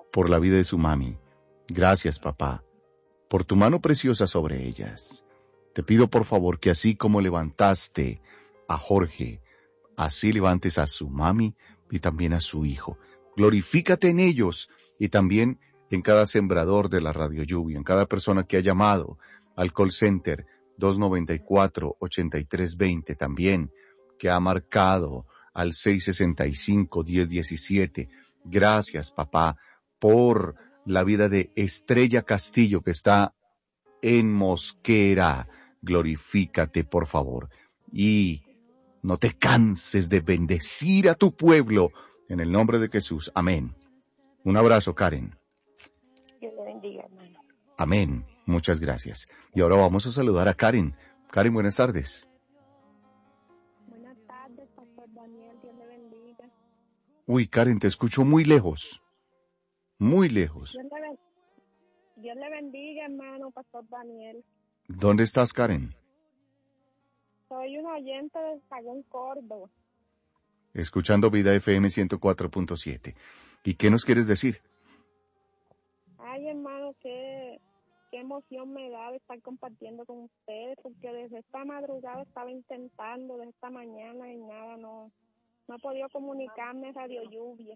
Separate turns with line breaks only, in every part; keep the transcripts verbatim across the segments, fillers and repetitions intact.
por la vida de su mami. Gracias, papá, por tu mano preciosa sobre ellas. Te pido por favor que así como levantaste a Jorge, así levantes a su mami y también a su hijo. Glorifícate en ellos y también en cada sembrador de la Radio Lluvia, en cada persona que ha llamado al call center dos noventa y cuatro, ochenta y tres veinte, también que ha marcado al seis sesenta y cinco, diez diecisiete. Gracias, papá, por la vida de Estrella Castillo que está en Mosquera. Glorifícate, por favor, y no te canses de bendecir a tu pueblo en el nombre de Jesús. Amén. Un abrazo, Karen.
Dios le bendiga, hermano.
Amén. Muchas gracias. Y ahora vamos a saludar a Karen. Karen, buenas tardes.
Buenas tardes, Pastor Daniel. Dios le bendiga.
Uy, Karen, te escucho muy lejos. Muy lejos.
Dios le, ben- Dios le bendiga, hermano, Pastor Daniel.
¿Dónde estás, Karen?
Soy un oyente de Sagún, Córdoba.
Escuchando Vida F M ciento cuatro punto siete. ¿Y qué nos quieres decir?
Ay, hermano, qué, qué emoción me da de estar compartiendo con ustedes, porque desde esta madrugada estaba intentando, desde esta mañana y nada, no, no he podido comunicarme a Radio Lluvia.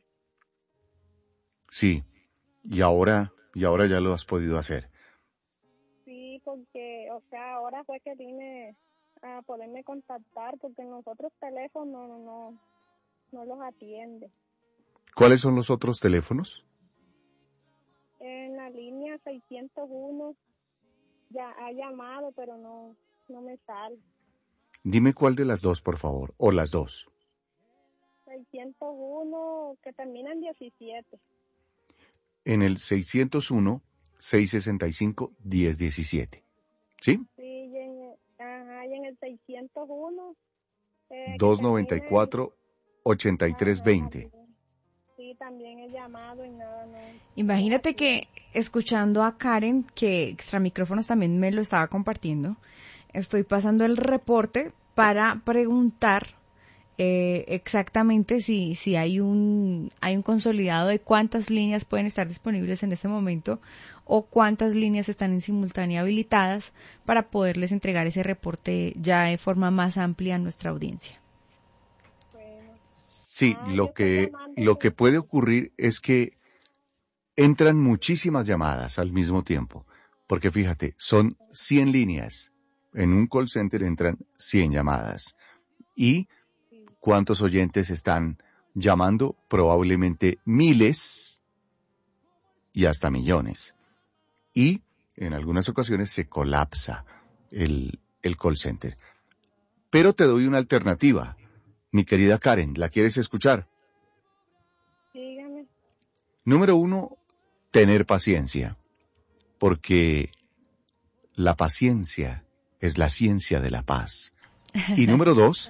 Sí, y ahora, y ahora ya lo has podido hacer.
Sí, porque, o sea, ahora fue que vine a poderme contactar, porque en los otros teléfonos no, no, no los atiende.
¿Cuáles son los otros teléfonos?
En la línea seiscientos uno ya ha llamado, pero no, no me sale.
Dime cuál de las dos, por favor, o las dos.
seiscientos uno que termina en diecisiete.
En el seiscientos uno, seiscientos sesenta y cinco, diez diecisiete. ¿Sí?
Sí, y en, el- ajá, y en el seiscientos uno eh, que
doscientos noventa y
termina en-
cuatro, ochenta y tres,
ajá,
veinte.
también. Sí, también he llamado y nada, no.
Imagínate
no
que escuchando a Karen, que Extra Micrófonos también me lo estaba compartiendo, estoy pasando el reporte para preguntar eh, exactamente si, si hay un hay un consolidado de cuántas líneas pueden estar disponibles en este momento o cuántas líneas están en simultánea habilitadas para poderles entregar ese reporte ya de forma más amplia a nuestra audiencia.
Bueno.
Sí,
Ah, yo
lo
estoy
que,
llamando
lo que
por-
puede ocurrir es que entran muchísimas llamadas al mismo tiempo. Porque fíjate, son cien líneas. En un call center entran cien llamadas. ¿Y cuántos oyentes están llamando? Probablemente miles y hasta millones. Y en algunas ocasiones se colapsa el, el call center. Pero te doy una alternativa. Mi querida Karen, ¿la quieres escuchar?
Dígame.
Número uno, tener paciencia. Porque la paciencia es la ciencia de la paz. Y número dos,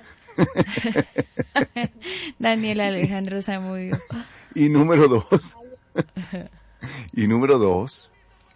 Daniel Alejandro Zamudio.
y número dos, y número dos,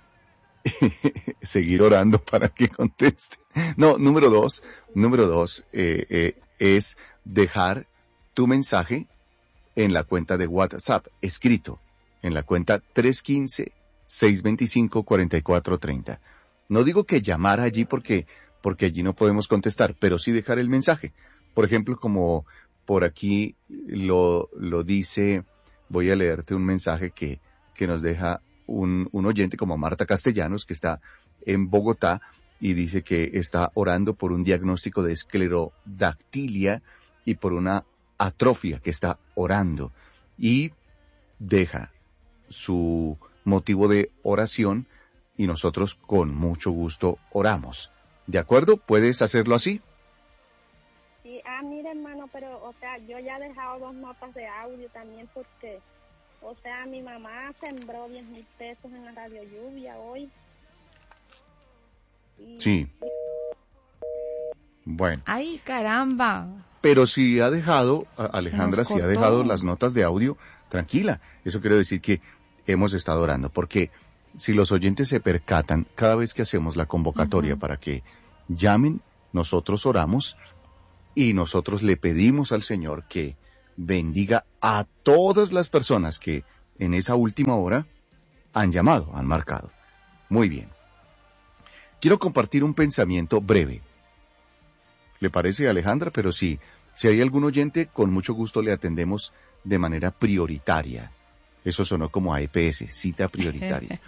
seguir orando para que conteste. No, número dos, número dos eh, eh, es dejar tu mensaje en la cuenta de WhatsApp, escrito, en la cuenta tres uno cinco, seis dos cinco, cuatro cuatro tres cero. No digo que llamar allí porque, porque allí no podemos contestar, pero sí dejar el mensaje. Por ejemplo, como por aquí lo, lo dice, voy a leerte un mensaje que, que nos deja un, un oyente como Marta Castellanos, que está en Bogotá, y dice que está orando por un diagnóstico de esclerodactilia y por una atrofia que está orando. Y deja su motivo de oración y nosotros con mucho gusto oramos. ¿De acuerdo? ¿Puedes hacerlo así?
Sí, ah, mira, hermano, pero, o sea, yo ya he dejado dos notas de audio también porque, o sea, mi mamá sembró diez mil pesos en la Radio Lluvia hoy. Y,
Sí. Bueno.
¡Ay, caramba!
Pero si ha dejado, a- Alejandra,
Se
si
nos
ha dejado
cortó.
las notas de audio, tranquila. Eso quiere decir que hemos estado orando. Porque si los oyentes se percatan, cada vez que hacemos la convocatoria
Ujú.
para que llamen, nosotros oramos y nosotros le pedimos al Señor que bendiga a todas las personas que en esa última hora han llamado, han marcado. Muy bien. Quiero compartir un pensamiento breve. ¿Le parece, Alejandra? Pero sí, si hay algún oyente, con mucho gusto le atendemos de manera prioritaria. Eso sonó como A E P S, cita prioritaria.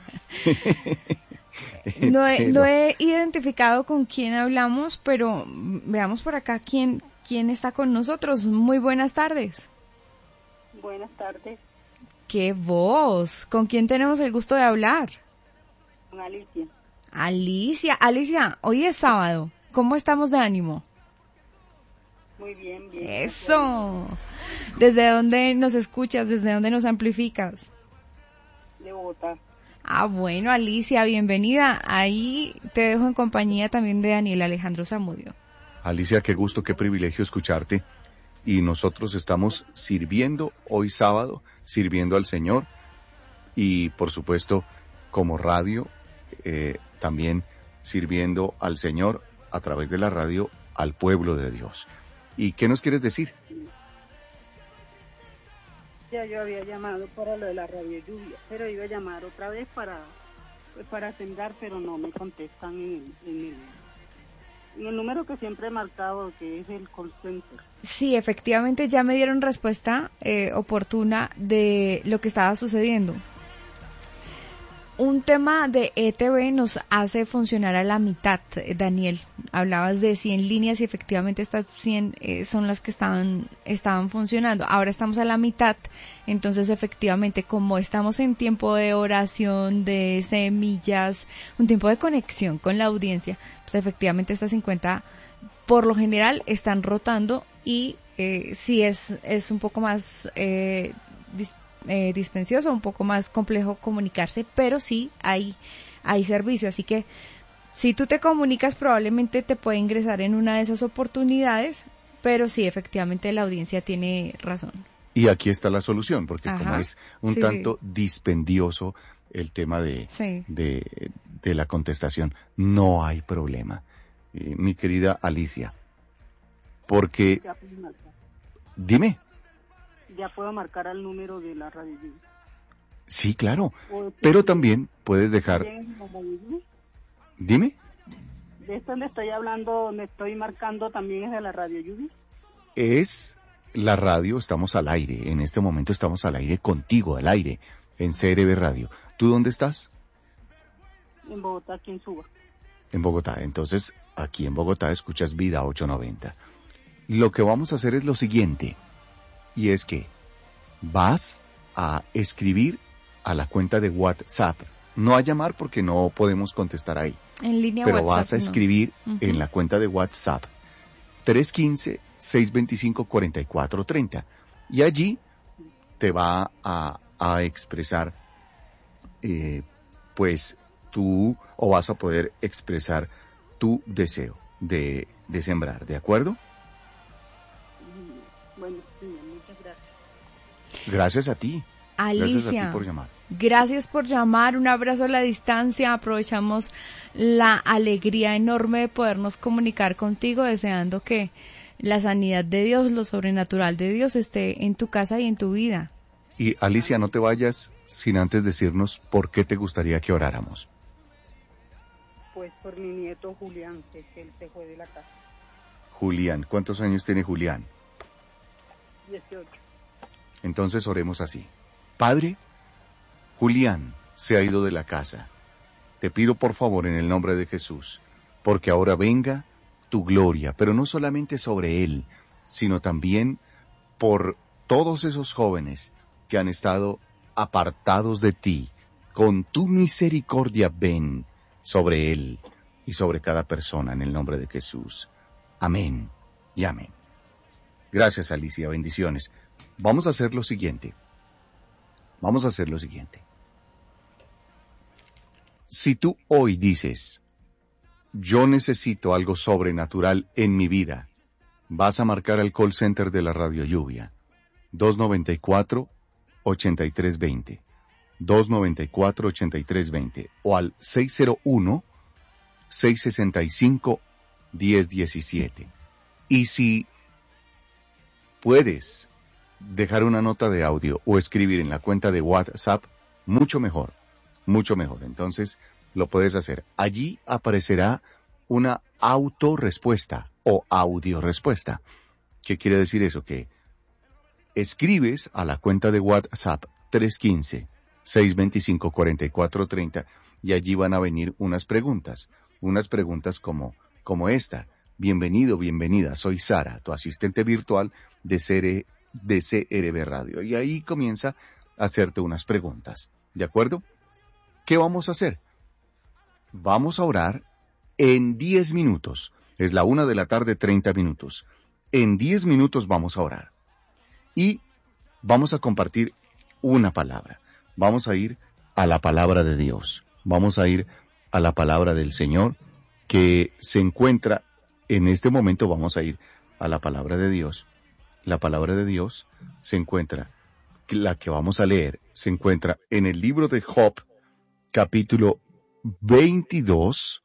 No he,
Pero-
no he identificado con quién hablamos, pero veamos por acá quién, quién está con nosotros. Muy buenas tardes.
Buenas tardes,
¡Qué voz! ¿Con quién tenemos el gusto de hablar?
con Alicia.
Alicia. Alicia, hoy es sábado. ¿Cómo estamos de ánimo?
Muy bien, bien.
¡Eso! ¿Desde dónde nos escuchas? ¿Desde dónde nos amplificas?
De Bogotá.
Ah, bueno, Alicia, bienvenida. Ahí te dejo en compañía también de Daniel Alejandro Zamudio.
Alicia, qué gusto, qué privilegio escucharte. Y nosotros estamos sirviendo hoy sábado, sirviendo al Señor. Y por supuesto, como radio, eh, también sirviendo al Señor a través de la radio al pueblo de Dios. ¿Y qué nos quieres decir?
Ya yo había llamado para lo de la radio lluvia, pero iba a llamar otra vez para pues, para sembrar, pero no me contestan en el, en el, en el número que siempre he marcado, que es el call center.
Sí, efectivamente ya me dieron respuesta eh, oportuna de lo que estaba sucediendo. Un tema de E T V nos hace funcionar a la mitad, eh, Daniel. Hablabas de cien líneas y efectivamente estas cien eh, son las que estaban, estaban funcionando. Ahora estamos a la mitad, entonces efectivamente como estamos en tiempo de oración, de semillas, un tiempo de conexión con la audiencia, pues efectivamente estas cincuenta por lo general están rotando y eh, sí es, es un poco más eh, dis- eh, dispendioso, un poco más complejo comunicarse, pero sí hay, hay servicio, así que si tú te comunicas probablemente te puede ingresar en una de esas oportunidades, pero sí efectivamente la audiencia tiene razón.
Y aquí está la solución, porque
Ajá.
como es un
Sí,
tanto dispendioso el tema de,
Sí.
de, de la contestación, no hay problema. Eh, mi querida Alicia, porque,
Ya puedo marcar,
dime,
ya puedo marcar al número de la radio lluvia.
sí, claro,
O-
pero también puedes dejar,
¿También en la radio lluvia?
dime,
De esto le estoy hablando, me estoy marcando también es de la radio lluvia.
es la radio, estamos al aire, en este momento estamos al aire contigo, al aire, en C R B Radio. ¿Tú dónde estás?
En Bogotá, aquí en Suba.
En Bogotá. Entonces, aquí en Bogotá escuchas Vida ochocientos noventa. Lo que vamos a hacer es lo siguiente, y es que vas a escribir a la cuenta de WhatsApp, no a llamar porque no podemos contestar ahí,
En línea
pero
WhatsApp,
vas a
no.
escribir
Ujú.
en la cuenta de WhatsApp tres uno cinco, seis dos cinco, cuatro cuatro tres cero y allí te va a, a expresar eh, pues tú o vas a poder expresar tu deseo de, de sembrar, ¿de acuerdo?
Mm, Bueno, sí, muchas gracias.
Gracias a ti. Gracias a ti
Alicia,
por llamar.
gracias por llamar, un abrazo a la distancia, aprovechamos la alegría enorme de podernos comunicar contigo, deseando que la sanidad de Dios, lo sobrenatural de Dios esté en tu casa y en tu vida.
Y Alicia, no te vayas sin antes decirnos por qué te gustaría que oráramos.
Pues por mi nieto Julián, que es que él se fue de la casa.
Julián, ¿cuántos años tiene Julián?
dieciocho.
Entonces oremos así. Padre, Julián se ha ido de la casa. Te pido por favor en el nombre de Jesús, porque ahora venga tu gloria, pero no solamente sobre él, sino también por todos esos jóvenes que han estado apartados de ti. Con tu misericordia ven sobre él y sobre cada persona en el nombre de Jesús. Amén y amén. Gracias, Alicia, bendiciones. Vamos a hacer lo siguiente. Vamos a hacer lo siguiente. Si tú hoy dices, yo necesito algo sobrenatural en mi vida, vas a marcar al call center de la Radio Lluvia, dos nueve cuatro, ocho tres dos cero, dos nueve cuatro, ocho tres dos cero, o al seis cero uno, seis seis cinco, uno cero uno siete. Y si puedes dejar una nota de audio o escribir en la cuenta de WhatsApp, mucho mejor, mucho mejor. Entonces, lo puedes hacer. Allí aparecerá una autorrespuesta o audiorespuesta. ¿Qué quiere decir eso? Que escribes a la cuenta de WhatsApp tres uno cinco, seis dos cinco, cuatro cuatro tres cero y allí van a venir unas preguntas. Unas preguntas como, como esta. Bienvenido, bienvenida. Soy Sara, tu asistente virtual de C R, de C R B Radio. Y ahí comienza a hacerte unas preguntas. ¿De acuerdo? ¿Qué vamos a hacer? Vamos a orar en diez minutos. Es la una de la tarde, treinta minutos. En diez minutos vamos a orar. Y vamos a compartir una palabra. Vamos a ir a la palabra de Dios. Vamos a ir a la palabra del Señor que se encuentra en este momento. Vamos a ir a la palabra de Dios. La palabra de Dios se encuentra, la que vamos a leer, se encuentra en el libro de Job, capítulo veintidós,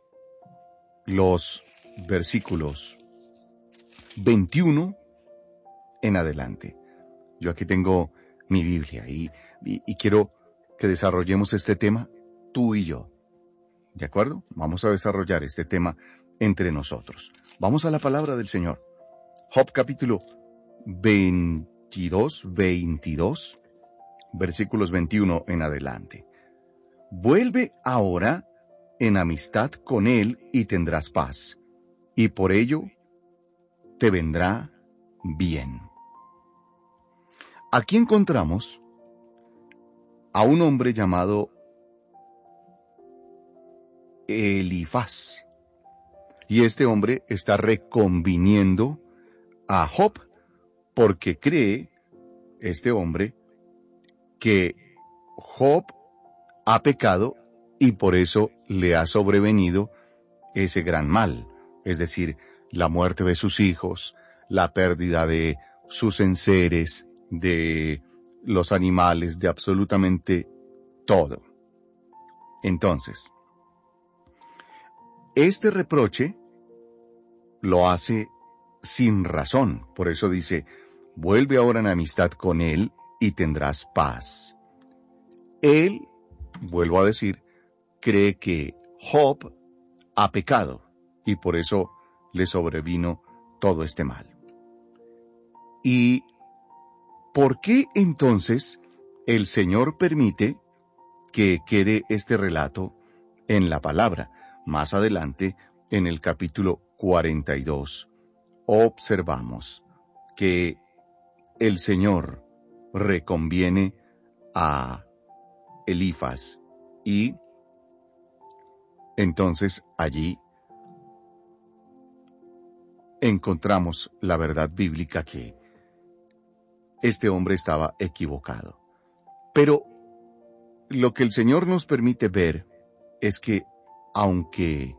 los versículos veintiuno en adelante. Yo aquí tengo mi Biblia y, y, y quiero que desarrollemos este tema tú y yo. ¿De acuerdo? Vamos a desarrollar este tema entre nosotros. Vamos a la palabra del Señor. Job capítulo veintidós, veintidós, versículos veintiuno en adelante. Vuelve ahora en amistad con él y tendrás paz, y por ello te vendrá bien. Aquí encontramos a un hombre llamado Elifaz. Y este hombre está reconviniendo a Job porque cree, este hombre, que Job ha pecado y por eso le ha sobrevenido ese gran mal, es decir, la muerte de sus hijos, la pérdida de sus enseres, de los animales, de absolutamente todo. Entonces, este reproche lo hace sin razón. Por eso dice, vuelve ahora en amistad con él y tendrás paz. Él, vuelvo a decir, cree que Job ha pecado y por eso le sobrevino todo este mal. ¿Y por qué entonces el Señor permite que quede este relato en la palabra? Más adelante, en el capítulo cuarenta y dos, observamos que el Señor reconviene a Elifaz y entonces allí encontramos la verdad bíblica que este hombre estaba equivocado. Pero lo que el Señor nos permite ver es que aunque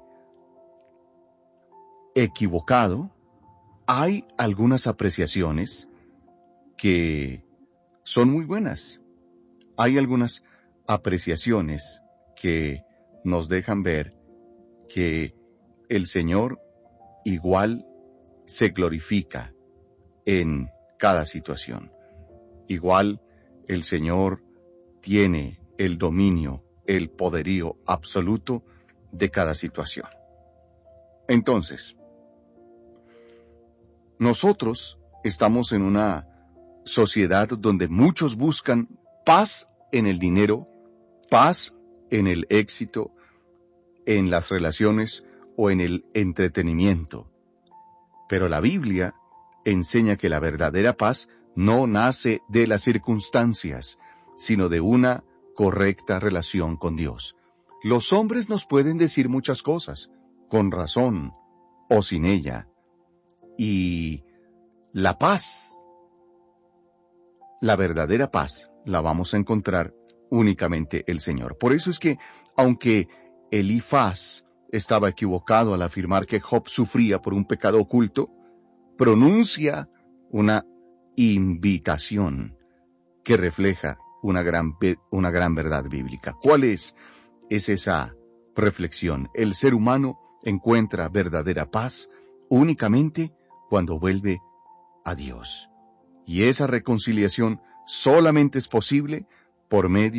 equivocado, hay algunas apreciaciones que son muy buenas. Hay algunas apreciaciones que nos dejan ver que el Señor igual se glorifica en cada situación. Igual el Señor tiene el dominio, el poderío absoluto de cada situación. Entonces, nosotros estamos en una sociedad donde muchos buscan paz en el dinero, paz en el éxito, en las relaciones o en el entretenimiento. Pero la Biblia enseña que la verdadera paz no nace de las circunstancias, sino de una correcta relación con Dios. Los hombres nos pueden decir muchas cosas, con razón o sin ella. Y la paz, la verdadera paz, la vamos a encontrar únicamente el Señor. Por eso es que, aunque Elifaz estaba equivocado al afirmar que Job sufría por un pecado oculto, pronuncia una invitación que refleja una gran, una gran verdad bíblica. ¿Cuál es? Es esa reflexión. El ser humano encuentra verdadera paz únicamente cuando vuelve a Dios. Y esa reconciliación solamente es posible por medio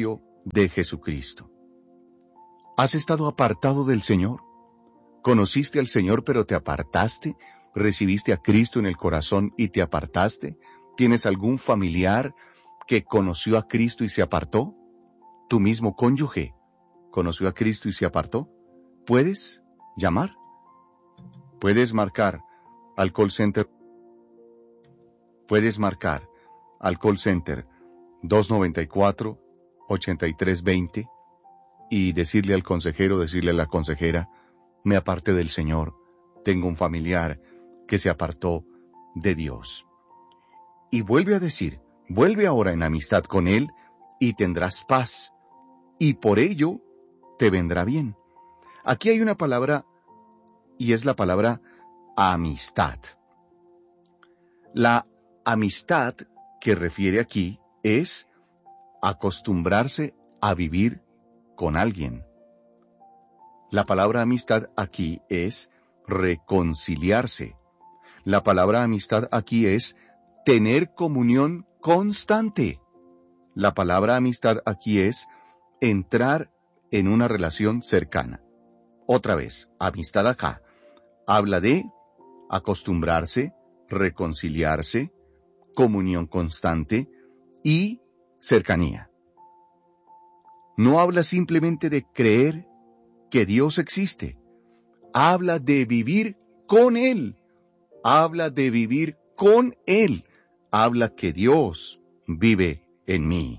de Jesucristo. ¿Has estado apartado del Señor? ¿Conociste al Señor pero te apartaste? ¿Recibiste a Cristo en el corazón y te apartaste? ¿Tienes algún familiar que conoció a Cristo y se apartó? ¿Tu mismo cónyuge conoció a Cristo y se apartó? ¿Puedes llamar? ¿Puedes marcar al call center? Puedes marcar al call center dos noventa y cuatro, ochenta y tres veinte y decirle al consejero, decirle a la consejera, me aparté del Señor, tengo un familiar que se apartó de Dios. Y vuelve a decir, vuelve ahora en amistad con Él y tendrás paz, y por ello te vendrá bien. Aquí hay una palabra, y es la palabra amistad. La amistad que refiere aquí es acostumbrarse a vivir con alguien. La palabra amistad aquí es reconciliarse. La palabra amistad aquí es tener comunión constante. La palabra amistad aquí es entrar en una relación cercana. Otra vez, amistad acá habla de acostumbrarse, reconciliarse, comunión constante y cercanía. No habla simplemente de creer que Dios existe. Habla de vivir con Él. Habla de vivir con Él. Habla que Dios vive en mí.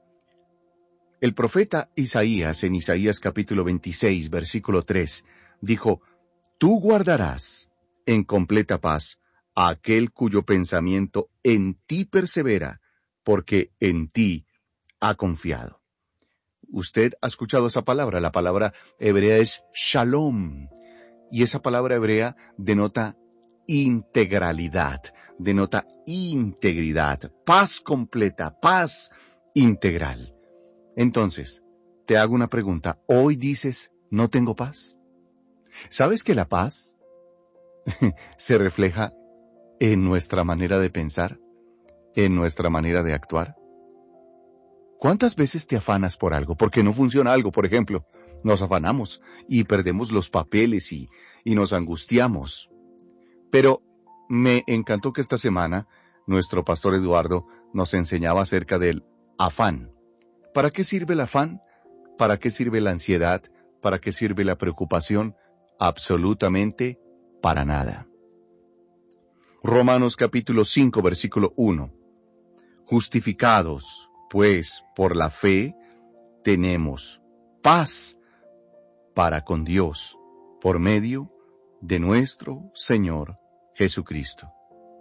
El profeta Isaías, en Isaías capítulo veintiséis, versículo tres, dijo, Tú guardarás en completa paz a aquel cuyo pensamiento en ti persevera, porque en ti ha confiado. Usted ha escuchado esa palabra, la palabra hebrea es shalom, y esa palabra hebrea denota integralidad, denota integridad, paz completa, paz integral. Entonces, te hago una pregunta, ¿hoy dices, no tengo paz? ¿Sabes que la paz se refleja en nuestra manera de pensar, en nuestra manera de actuar? ¿Cuántas veces te afanas por algo? Porque no funciona algo, por ejemplo. Nos afanamos y perdemos los papeles y, y nos angustiamos. Pero me encantó que esta semana nuestro pastor Eduardo nos enseñaba acerca del afán. ¿Para qué sirve el afán? ¿Para qué sirve la ansiedad? ¿Para qué sirve la preocupación? Absolutamente para nada. Romanos capítulo cinco, versículo uno. Justificados, pues, por la fe, tenemos paz para con Dios, por medio de nuestro Señor Jesucristo.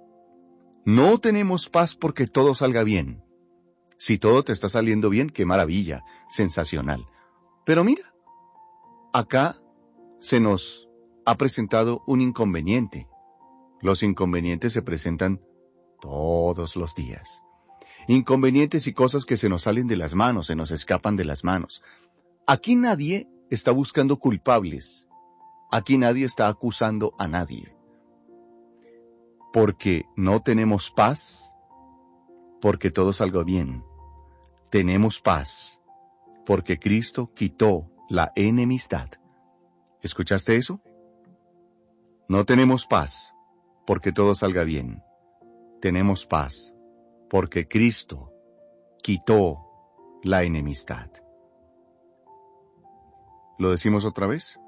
No tenemos paz porque todo salga bien. Si todo te está saliendo bien, qué maravilla, sensacional. Pero mira, acá se nos ha presentado un inconveniente. Los inconvenientes se presentan todos los días. Inconvenientes y cosas que se nos salen de las manos, se nos escapan de las manos. Aquí nadie está buscando culpables. Aquí nadie está acusando a nadie. Porque no tenemos paz, porque todo salga bien. Tenemos paz, porque Cristo quitó la enemistad. ¿Escuchaste eso? No tenemos paz, porque todo salga bien. Tenemos paz, porque Cristo quitó la enemistad. ¿Lo decimos otra vez?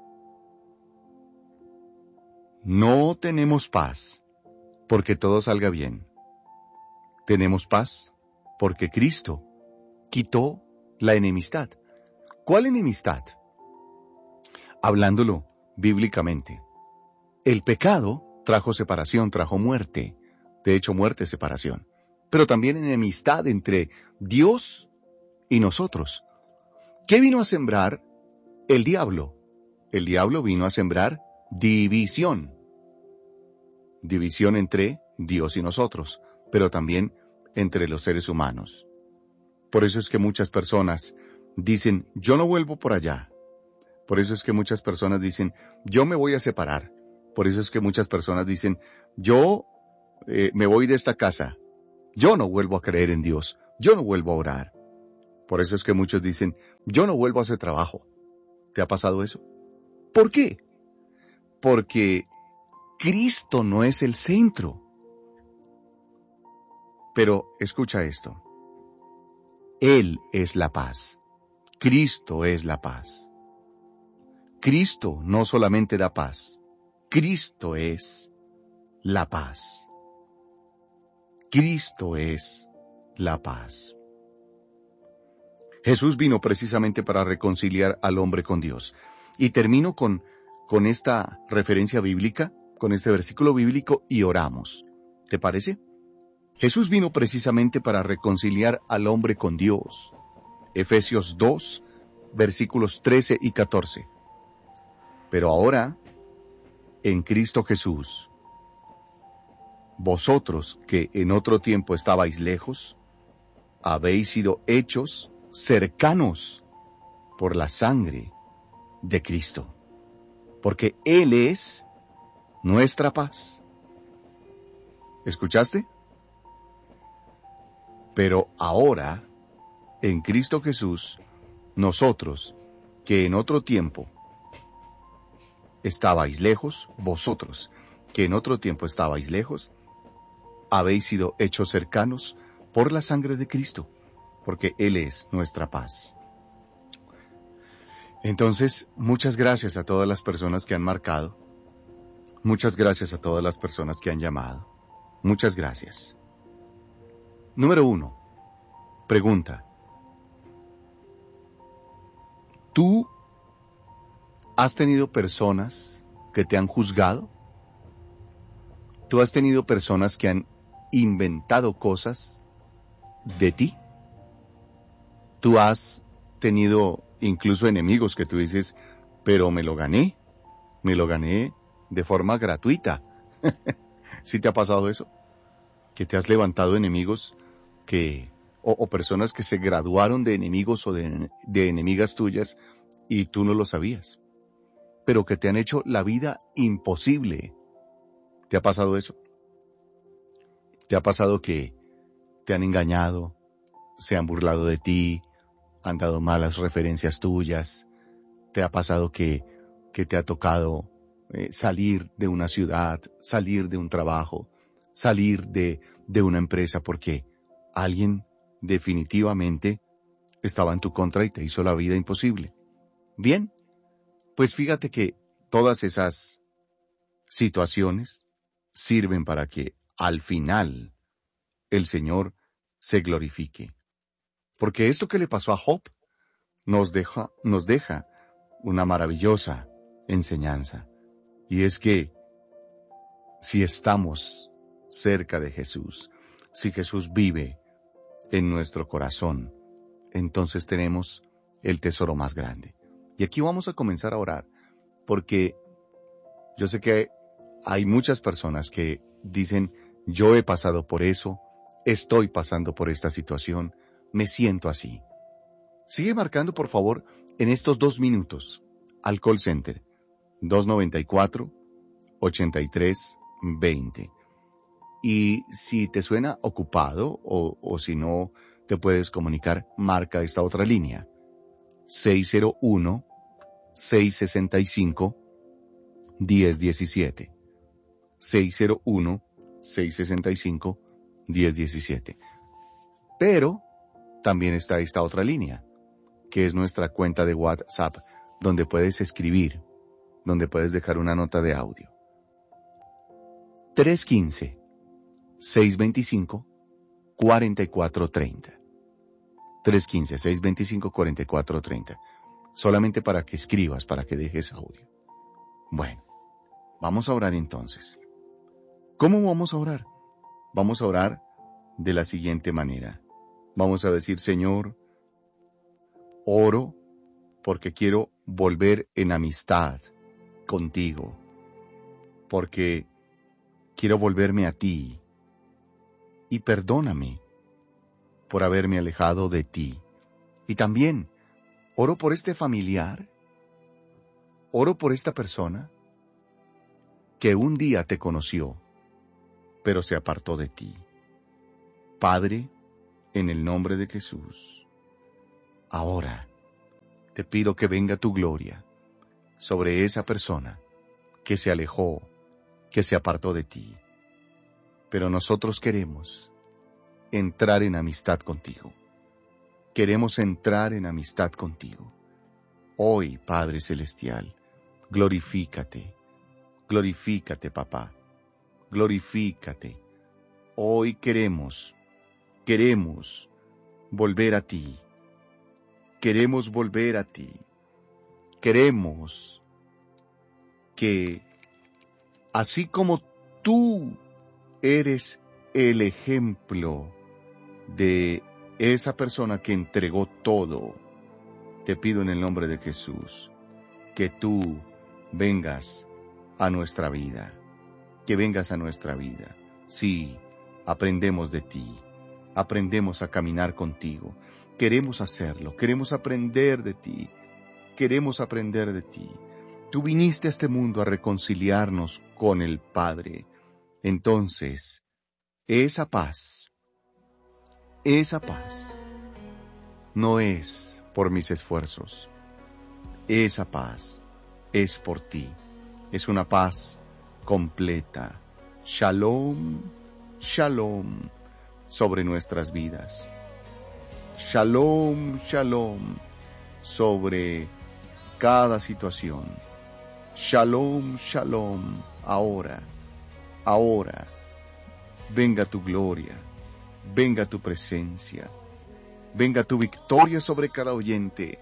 No tenemos paz, porque todo salga bien. Tenemos paz, porque Cristo quitó la enemistad. ¿Cuál enemistad? Hablándolo bíblicamente. El pecado trajo separación, trajo muerte. De hecho, muerte es separación. Pero también enemistad entre Dios y nosotros. ¿Qué vino a sembrar el diablo? El diablo vino a sembrar división. División entre Dios y nosotros, pero también entre los seres humanos. Por eso es que muchas personas dicen, yo no vuelvo por allá. Por eso es que muchas personas dicen, yo me voy a separar. Por eso es que muchas personas dicen, yo eh, me voy de esta casa. Yo no vuelvo a creer en Dios. Yo no vuelvo a orar. Por eso es que muchos dicen, yo no vuelvo a ese trabajo. ¿Te ha pasado eso? ¿Por qué? Porque Cristo no es el centro. Pero escucha esto. Él es la paz. Cristo es la paz. Cristo no solamente da paz. Cristo es la paz. Cristo es la paz. Jesús vino precisamente para reconciliar al hombre con Dios. Y termino con, con esta referencia bíblica, con este versículo bíblico, y oramos. ¿Te parece? Jesús vino precisamente para reconciliar al hombre con Dios. Efesios dos, versículos trece y catorce. Pero ahora, en Cristo Jesús, vosotros que en otro tiempo estabais lejos, habéis sido hechos cercanos por la sangre de Cristo, porque Él es nuestra paz. ¿Escuchaste? Pero ahora, en Cristo Jesús, nosotros, que en otro tiempo estabais lejos, vosotros, que en otro tiempo estabais lejos, habéis sido hechos cercanos por la sangre de Cristo, porque Él es nuestra paz. Entonces, muchas gracias a todas las personas que han marcado, muchas gracias a todas las personas que han llamado, muchas gracias. Número uno, pregunta. ¿Tú has tenido personas que te han juzgado? ¿Tú has tenido personas que han inventado cosas de ti? ¿Tú has tenido incluso enemigos que tú dices, pero me lo gané, me lo gané de forma gratuita? ¿Sí te ha pasado eso? ¿Que te has levantado enemigos que, o, o personas que se graduaron de enemigos o de, de enemigas tuyas y tú no lo sabías, pero que te han hecho la vida imposible? ¿Te ha pasado eso? ¿Te ha pasado que te han engañado, se han burlado de ti, han dado malas referencias tuyas? ¿Te ha pasado que, que te ha tocado eh, salir de una ciudad, salir de un trabajo, salir de, de una empresa porque alguien definitivamente estaba en tu contra y te hizo la vida imposible? Bien, pues fíjate que todas esas situaciones sirven para que al final el Señor se glorifique. Porque esto que le pasó a Job nos deja, nos deja una maravillosa enseñanza. Y es que si estamos cerca de Jesús, si Jesús vive en nuestro corazón, entonces tenemos el tesoro más grande. Y aquí vamos a comenzar a orar, porque yo sé que hay muchas personas que dicen, yo he pasado por eso, estoy pasando por esta situación, me siento así. Sigue marcando, por favor, en estos dos minutos, al call center, dos noventa y cuatro, ochenta y tres, veinte. Y si te suena ocupado, o, o si no te puedes comunicar, marca esta otra línea, seis cero uno, seis seis cinco, uno cero uno siete. seis cero uno, seis seis cinco, uno cero uno siete. Pero también está esta otra línea, que es nuestra cuenta de WhatsApp, donde puedes escribir, donde puedes dejar una nota de audio. tres uno cinco, seis dos cinco, cuatro cuatro tres cero. tres uno cinco, seis dos cinco, cuatro cuatro tres cero. Solamente para que escribas, para que dejes audio. Bueno, vamos a orar entonces. ¿Cómo vamos a orar? Vamos a orar de la siguiente manera. Vamos a decir, Señor, oro porque quiero volver en amistad contigo, porque quiero volverme a ti, y perdóname por haberme alejado de ti. Y también oro por este familiar, oro por esta persona que un día te conoció, pero se apartó de ti. Padre, en el nombre de Jesús, ahora te pido que venga tu gloria sobre esa persona que se alejó, que se apartó de ti. Pero nosotros queremos entrar en amistad contigo. Queremos entrar en amistad contigo. Hoy, Padre Celestial, glorifícate, glorifícate, papá, glorifícate. Hoy queremos, queremos volver a ti, queremos volver a ti, queremos que, así como tú eres el ejemplo de esa persona que entregó todo, te pido en el nombre de Jesús que tú vengas a nuestra vida, que vengas a nuestra vida. Sí, aprendemos de ti, aprendemos a caminar contigo, queremos hacerlo, queremos aprender de ti, queremos aprender de ti. Tú viniste a este mundo a reconciliarnos con el Padre. Entonces, esa paz, esa paz no es por mis esfuerzos. Esa paz es por ti. Es una paz completa. Shalom, shalom sobre nuestras vidas. Shalom, shalom sobre cada situación. Shalom, shalom ahora, ahora. Venga tu gloria, venga tu presencia. Venga tu victoria sobre cada oyente.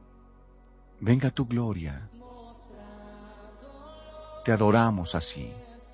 Venga tu gloria. Te adoramos así.